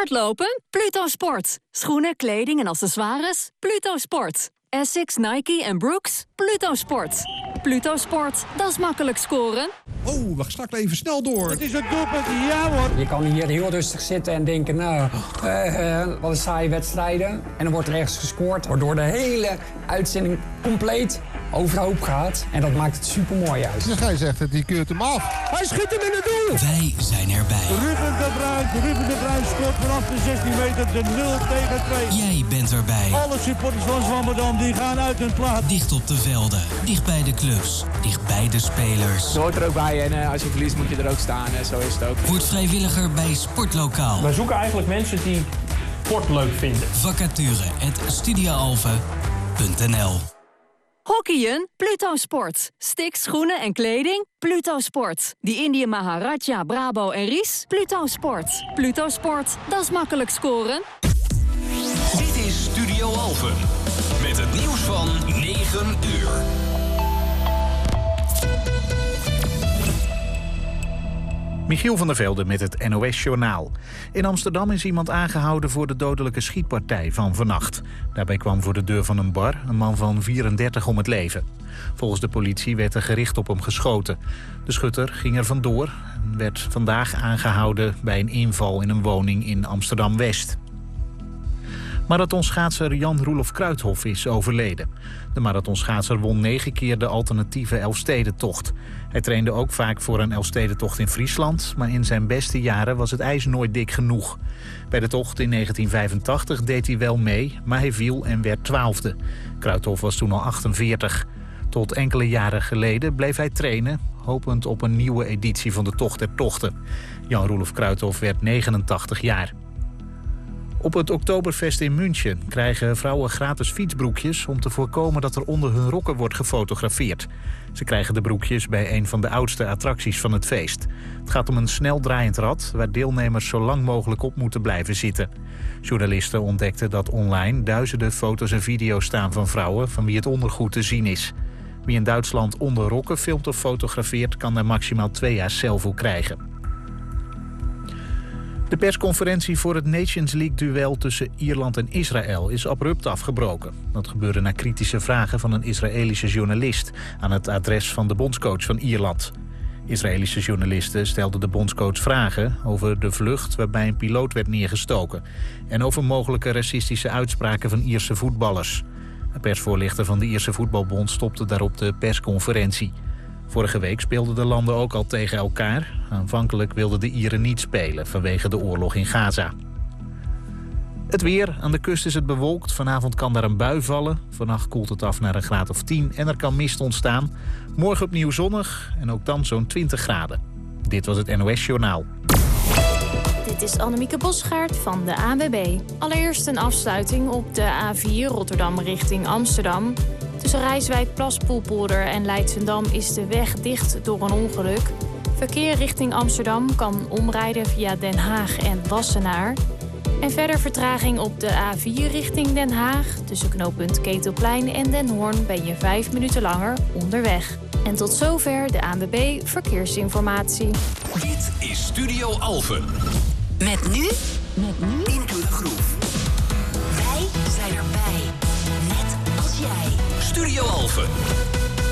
hardlopen? Pluto Sport. Schoenen, kleding en accessoires? Pluto Sport. Essex, Nike en Brooks? Pluto Sport. Pluto Sport, dat is makkelijk scoren. Oh, we schakelen even snel door. Het is een doelpunt, ja hoor. Je kan hier heel rustig zitten en denken, wat een saaie wedstrijden. En dan wordt er ergens gescoord, waardoor de hele uitzending compleet overhoop gaat. En dat maakt het supermooi juist. De scheidsrechter die keurt hem af. Hij schiet hem in het doel. Wij zijn erbij. Ruben de Bruin scoort vanaf de 16 meter de 0-2. Jij bent erbij. Alle supporters van Zwammerdam die gaan uit hun plaats. Dicht op de velden, dicht bij de clubs, dicht bij de spelers. Je hoort er ook bij en als je verliest moet je er ook staan. Zo is het ook. Word vrijwilliger bij Sportlokaal. Wij zoeken eigenlijk mensen die sport leuk vinden. Vacature@studioalphen.nl. Hockeyen? Pluto Sport. Sticks, schoenen en kleding? Pluto Sport. Die Indië Maharaja, Brabo en Ries? Pluto Sport. Pluto Sport, dat is makkelijk scoren. Dit is Studio Alphen. Met het nieuws van 9 uur. Michiel van der Velde met het NOS-journaal. In Amsterdam is iemand aangehouden voor de dodelijke schietpartij van vannacht. Daarbij kwam voor de deur van een bar een man van 34 om het leven. Volgens de politie werd er gericht op hem geschoten. De schutter ging er vandoor en werd vandaag aangehouden bij een inval in een woning in Amsterdam-West. Marathonschaatser Jan-Roelof Kruithof is overleden. De marathonschaatser won 9 keer de alternatieve Elfstedentocht. Hij trainde ook vaak voor een Elfstedentocht in Friesland, maar in zijn beste jaren was het ijs nooit dik genoeg. Bij de tocht in 1985 deed hij wel mee, maar hij viel en werd 12e. Kruithof was toen al 48. Tot enkele jaren geleden bleef hij trainen, hopend op een nieuwe editie van de Tocht der Tochten. Jan-Roelof Kruithof werd 89 jaar. Op het Oktoberfest in München krijgen vrouwen gratis fietsbroekjes om te voorkomen dat er onder hun rokken wordt gefotografeerd. Ze krijgen de broekjes bij een van de oudste attracties van het feest. Het gaat om een snel draaiend rad waar deelnemers zo lang mogelijk op moeten blijven zitten. Journalisten ontdekten dat online duizenden foto's en video's staan van vrouwen van wie het ondergoed te zien is. Wie in Duitsland onder rokken filmt of fotografeert kan er maximaal 2 jaar cel voor krijgen. De persconferentie voor het Nations League-duel tussen Ierland en Israël is abrupt afgebroken. Dat gebeurde na kritische vragen van een Israëlische journalist aan het adres van de bondscoach van Ierland. Israëlische journalisten stelden de bondscoach vragen over de vlucht waarbij een piloot werd neergestoken en over mogelijke racistische uitspraken van Ierse voetballers. Een persvoorlichter van de Ierse voetbalbond stopte daarop de persconferentie. Vorige week speelden de landen ook al tegen elkaar. Aanvankelijk wilden de Ieren niet spelen vanwege de oorlog in Gaza. Het weer. Aan de kust is het bewolkt. Vanavond kan daar een bui vallen. Vannacht koelt het af naar een graad of 10 en er kan mist ontstaan. Morgen opnieuw zonnig en ook dan zo'n 20 graden. Dit was het NOS Journaal. Dit is Annemieke Bosgaard van de ANWB. Allereerst een afsluiting op de A4 Rotterdam richting Amsterdam. Tussen Rijswijk, Plaspoelpolder en Leidschendam is de weg dicht door een ongeluk. Verkeer richting Amsterdam kan omrijden via Den Haag en Wassenaar. En verder vertraging op de A4 richting Den Haag. Tussen knooppunt Ketelplein en Den Hoorn ben je 5 minuten langer onderweg. En tot zover de ANWB Verkeersinformatie. Dit is Studio Alphen. Met nu Into the Groove. Wij zijn erbij. Net als jij. Studio Alphen.